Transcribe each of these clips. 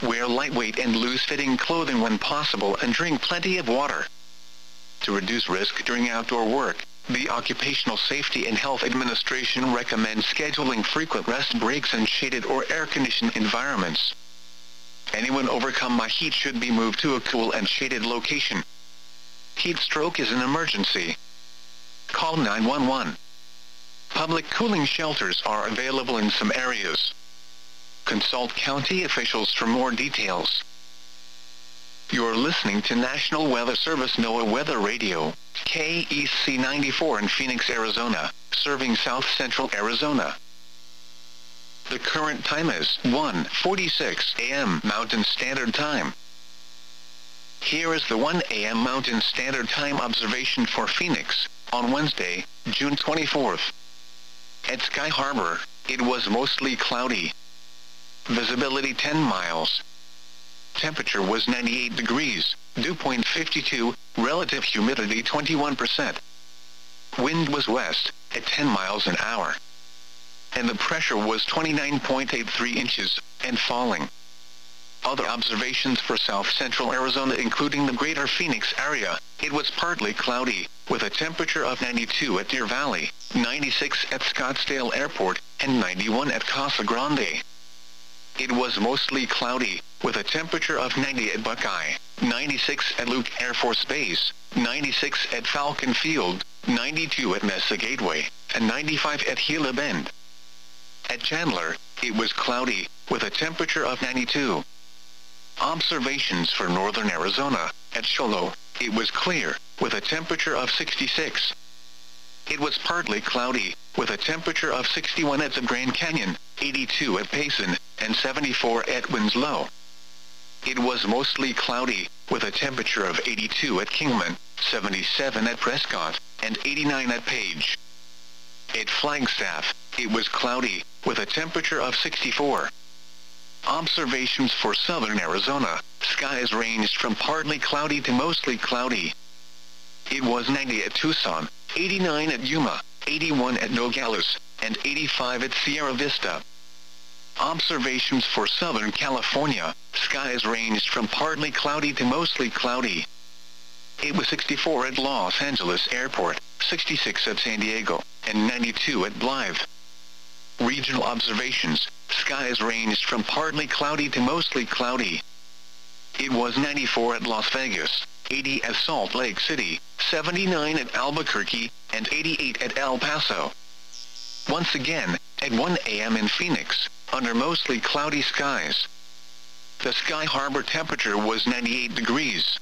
Wear lightweight and loose-fitting clothing when possible and drink plenty of water. To reduce risk during outdoor work, the Occupational Safety and Health Administration recommends scheduling frequent rest breaks in shaded or air-conditioned environments. Anyone overcome by heat should be moved to a cool and shaded location. Heat stroke is an emergency. Call 911. Public cooling shelters are available in some areas. Consult county officials for more details. You're listening to National Weather Service NOAA Weather Radio, KEC 94 in Phoenix, Arizona, serving South Central Arizona. The current time is 1:46 a.m. Mountain Standard Time. Here is the 1 a.m. Mountain Standard Time observation for Phoenix, on Wednesday, June 24th. At Sky Harbor, it was mostly cloudy. Visibility 10 miles. Temperature was 98 degrees, dew point 52, relative humidity 21%. Wind was west, at 10 miles an hour. And the pressure was 29.83 inches, and falling. Other observations for South Central Arizona including the greater Phoenix area, it was partly cloudy, with a temperature of 92 at Deer Valley, 96 at Scottsdale Airport, and 91 at Casa Grande. It was mostly cloudy, with a temperature of 90 at Buckeye, 96 at Luke Air Force Base, 96 at Falcon Field, 92 at Mesa Gateway, and 95 at Gila Bend. At Chandler, it was cloudy, with a temperature of 92. Observations for northern Arizona, at Shoalo, it was clear, with a temperature of 66. It was partly cloudy, with a temperature of 61 at the Grand Canyon, 82 at Payson, and 74 at Winslow. It was mostly cloudy, with a temperature of 82 at Kingman, 77 at Prescott, and 89 at Page. At Flagstaff, it was cloudy, with a temperature of 64. Observations for southern Arizona, skies ranged from partly cloudy to mostly cloudy. It was 90 at Tucson, 89 at Yuma, 81 at Nogales, and 85 at Sierra Vista. Observations for Southern California, skies ranged from partly cloudy to mostly cloudy. It was 64 at Los Angeles Airport, 66 at San Diego, and 92 at Blythe. Regional observations, skies ranged from partly cloudy to mostly cloudy. It was 94 at Las Vegas, 80 at Salt Lake City, 79 at Albuquerque, and 88 at El Paso. Once again, at 1 a.m. in Phoenix, under mostly cloudy skies. The Sky Harbor temperature was 98 degrees.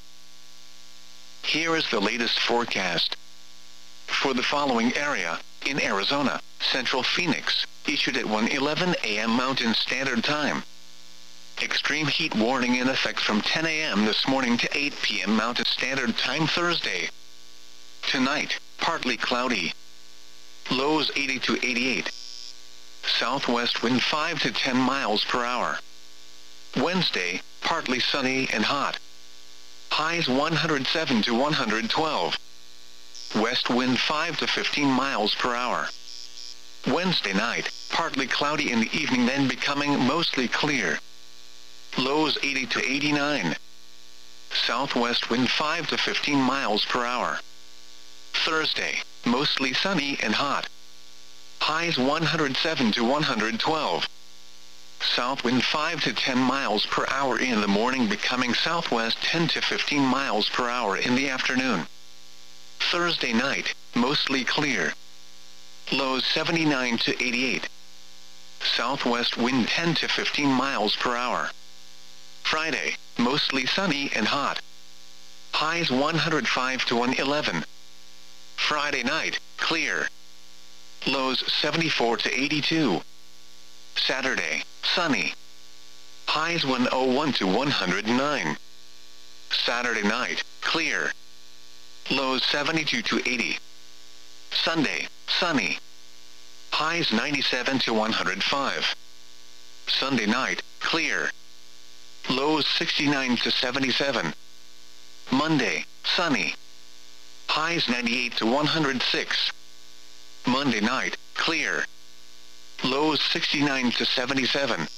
Here is the latest forecast. For the following area, in Arizona, Central Phoenix, issued at 1:11 a.m. Mountain Standard Time. Extreme heat warning in effect from 10 a.m. this morning to 8 p.m. Mountain Standard Time Thursday. Tonight, partly cloudy. Lows 80 to 88. Southwest wind 5 to 10 miles per hour. Wednesday, partly sunny and hot. Highs 107 to 112. West wind 5 to 15 miles per hour. Wednesday night, partly cloudy in the evening then becoming mostly clear. Lows 80 to 89. Southwest wind 5 to 15 miles per hour. Thursday, mostly sunny and hot. Highs 107 to 112. South wind 5 to 10 miles per hour in the morning becoming southwest 10 to 15 miles per hour in the afternoon. Thursday night, mostly clear. Lows 79 to 88. Southwest wind 10 to 15 miles per hour. Friday, mostly sunny and hot. Highs 105 to 111. Friday night, clear. Lows 74 to 82. Saturday, sunny. Highs 101 to 109. Saturday night, clear. Lows 72 to 80. Sunday, sunny. Highs 97 to 105. Sunday night, clear. Lows 69 to 77. Monday, sunny. Highs 98 to 106. Monday night, clear. Lows 69 to 77.